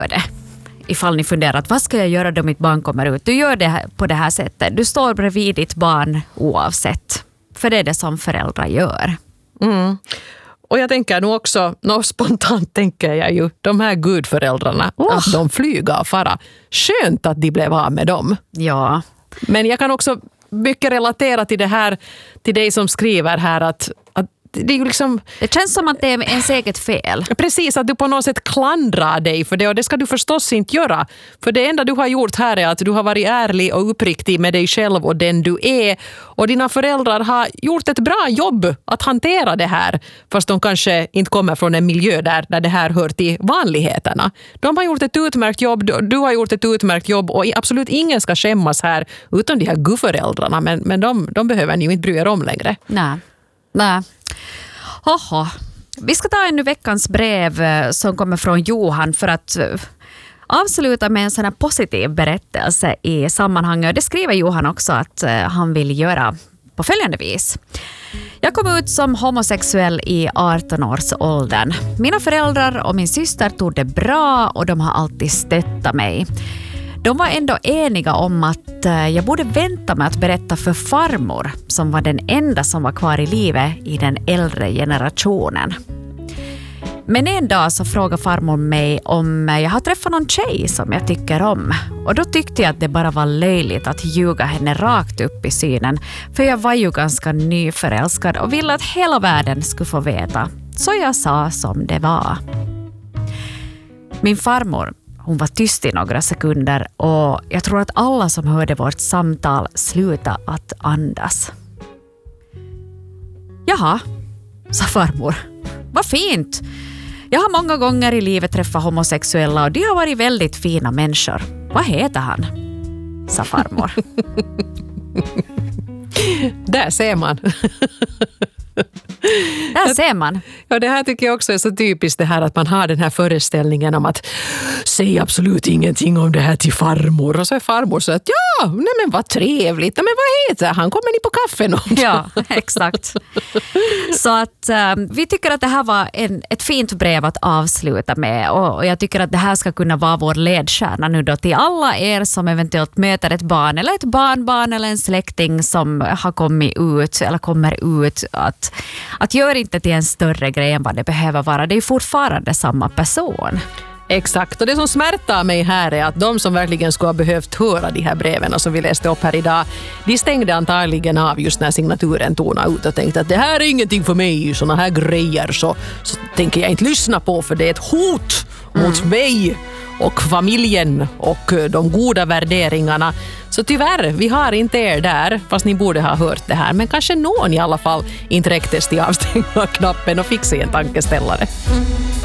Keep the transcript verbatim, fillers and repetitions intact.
det. Ifall ni funderar, vad ska jag göra då mitt barn kommer ut? Du gör det här, på det här sättet. Du står bredvid ditt barn oavsett. För det är det som föräldrar gör. Mm. Och jag tänker nog också, nå spontant tänker jag ju, de här gudföräldrarna, oh. att de flyger och fara. Skönt att de blev av med dem. Ja. Men jag kan också mycket relatera till det här, till dig som skriver här att, att det är ju liksom... Det känns som att det är ens eget fel. Precis, att du på något sätt klandrar dig för det, och det ska du förstås inte göra. För det enda du har gjort här är att du har varit ärlig och uppriktig med dig själv och den du är. Och dina föräldrar har gjort ett bra jobb att hantera det här, fast de kanske inte kommer från en miljö där, där det här hör till vanligheterna. De har gjort ett utmärkt jobb, du har gjort ett utmärkt jobb, och absolut ingen ska skämmas här utan de här gudföräldrarna, men, men de, de behöver ni ju inte bry er om längre. Nej, nej. Hoho. Vi ska ta ännu veckans brev som kommer från Johan för att avsluta med en sån här positiv berättelse i sammanhanget. Det skriver Johan också att han vill göra på följande vis. Jag kom ut som homosexuell i arton-årsåldern. Mina föräldrar och min syster tog det bra och de har alltid stöttat mig. De var ändå eniga om att jag borde vänta med att berätta för farmor, som var den enda som var kvar i livet i den äldre generationen. Men en dag så frågade farmor mig om jag har träffat någon tjej som jag tycker om. Och då tyckte jag att det bara var löjligt att ljuga henne rakt upp i synen. För jag var ju ganska nyförälskad och ville att hela världen skulle få veta. Så jag sa som det var. Min farmor, hon var tyst i några sekunder och jag tror att alla som hörde vårt samtal slutade att andas. Jaha, sa farmor. Vad fint! Jag har många gånger i livet träffat homosexuella och de har varit väldigt fina människor. Vad heter han? Sa farmor. Där ser man. Där ser man. Ja, det här tycker jag också är så typiskt, det här att man har den här föreställningen om att säga absolut ingenting om det här till farmor. Och så är farmor så att ja, nej men vad trevligt. Nej men vad heter han? Kommer ni på kaffe någon? Ja, exakt. Så att um, vi tycker att det här var en, ett fint brev att avsluta med. Och, och jag tycker att det här ska kunna vara vår ledstjärna nu då till alla er som eventuellt möter ett barn eller ett barnbarn eller en släkting som har kommit ut eller kommer ut, att Att gör inte till en större grej än vad det behöver vara. Det är fortfarande samma person. Exakt, och det som smärtar mig här är att de som verkligen skulle ha behövt höra de här breven och som vi läste upp här idag, de stängde antagligen av just när signaturen tonade ut och tänkte att det här är ingenting för mig, såna här grejer så, så tänker jag inte lyssna på, för det är ett hot mm. mot mig och familjen och de goda värderingarna. Så tyvärr, vi har inte er där, fast ni borde ha hört det här. Men kanske någon i alla fall inte räcktes till avstänga knappen och fixa en tankeställare. Mm.